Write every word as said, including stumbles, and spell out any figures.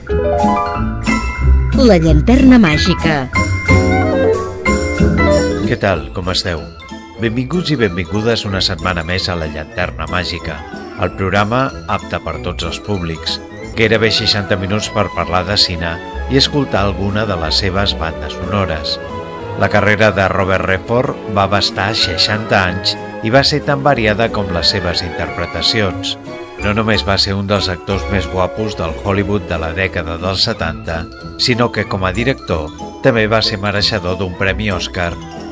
La llanterna màgica. Què tal, com esteu? Benvinguts i benvingudes una setmana més a La llanterna màgica, el programa apte per tots els públics. Gairebé seixanta minuts per parlar de cine i escoltar alguna de les seves bandes sonores. La carrera de Robert Redford va abastar seixanta anys i va ser tan variada com les seves interpretacions. No només va ser un dels actors més guapos del Hollywood de la dècada dels setanta, sinó que com a director també va ser mereixedor d'un premi Oscar